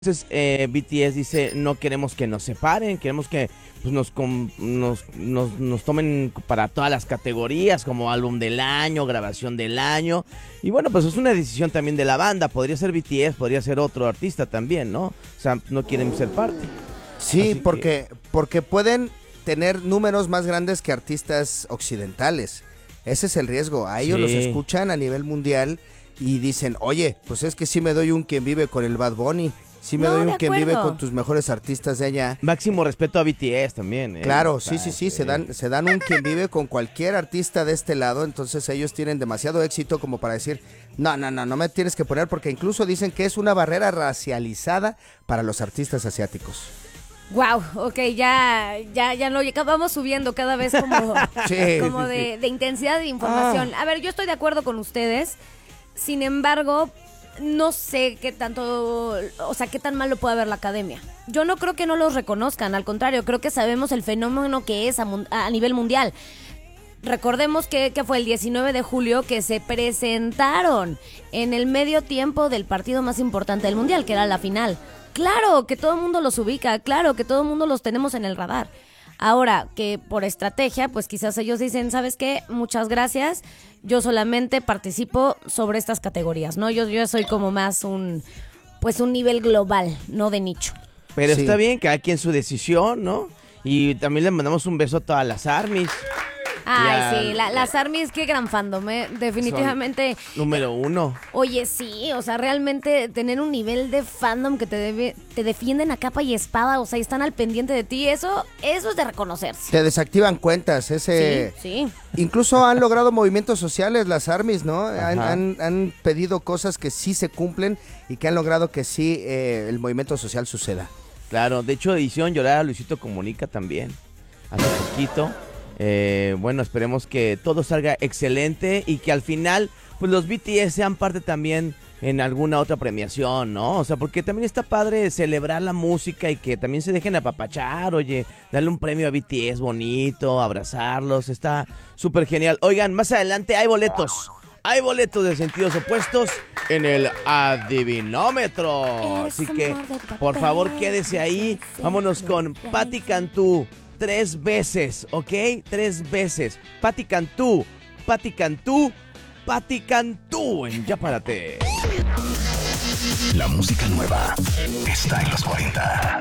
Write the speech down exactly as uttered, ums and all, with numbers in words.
Entonces eh, B T S dice, no queremos que nos separen, queremos que pues, nos, com- nos, nos, nos tomen para todas las categorías, como álbum del año, grabación del año. Y bueno, pues es una decisión también de la banda, podría ser B T S, podría ser otro artista también, ¿no? O sea, no quieren ser parte. Sí, Así porque, porque pueden tener números más grandes que artistas occidentales. Ese es el riesgo. A ellos Sí. los escuchan a nivel mundial y dicen, oye, pues es que sí me doy un quien vive con el Bad Bunny. Sí me No, doy de un quien vive acuerdo. con tus mejores artistas de allá. Máximo respeto a B T S también, ¿eh? Claro, O sea, sí, sí, sí, se eh, dan, se dan un quien vive con cualquier artista de este lado, entonces ellos tienen demasiado éxito como para decir, no, no, no, no me tienes que poner, porque incluso dicen que es una barrera racializada para los artistas asiáticos. Wow, ok, ya, ya, ya lo vamos subiendo cada vez como, Sí, como sí, de, de intensidad de información. A ver, yo estoy de acuerdo con ustedes, sin embargo, no sé qué tanto, o sea, qué tan malo puede haber la academia. Yo no creo que no los reconozcan, al contrario, creo que sabemos el fenómeno que es a, mun- a nivel mundial. Recordemos que, que fue el diecinueve de julio que se presentaron en el medio tiempo del partido más importante del mundial, que era la final. Claro que todo el mundo los ubica, claro que todo el mundo los tenemos en el radar. Ahora que por estrategia, pues quizás ellos dicen, ¿sabes qué? Muchas gracias, yo solamente participo sobre estas categorías, ¿no? Yo, yo soy como más un, pues un nivel global, no de nicho. Pero Sí. está bien, cada quien su decisión, ¿no? Y también le mandamos un beso a todas las ARMYs. Ay, Ya, sí, la- las ARMYs, qué gran fandom, ¿eh? Definitivamente. Número uno. Oye, sí, o sea, realmente tener un nivel de fandom que te debe, te defienden a capa y espada, o sea, y están al pendiente de ti, eso, eso es de reconocerse. Te desactivan cuentas, ese... Sí, sí. Incluso han logrado movimientos sociales las ARMYs, ¿no? Han, Ajá. han- han pedido cosas que sí se cumplen y que han logrado que sí eh, el movimiento social suceda. Claro, de hecho hicieron llorar a Luisito Comunica también, hace poquito. Eh, bueno, esperemos que todo salga excelente y que al final, pues los B T S sean parte también en alguna otra premiación, ¿no? O sea, porque también está padre celebrar la música y que también se dejen apapachar, oye, darle un premio a B T S bonito, abrazarlos, está súper genial. Oigan, más adelante hay boletos. Hay boletos de sentidos opuestos en el adivinómetro. Así que, por favor, quédese ahí. Vámonos con Patti Cantú. Tres veces, ¿ok? Tres veces. Patti Cantú, Patti Cantú, Patti Cantú en Ya Párate. La música nueva está en los cuarenta.